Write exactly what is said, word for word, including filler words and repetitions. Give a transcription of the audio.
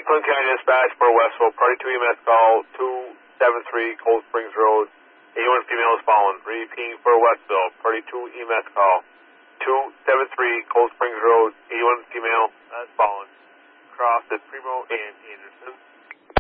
Clinton County Dispatch for Westville, party two E M S call, two seventy-three Cold Springs Road, eighty-one female is fallen. Repeating for Westville, party two E M S call, two seventy-three Cold Springs Road, eighty-one female has fallen. Cross at Primo and Anderson.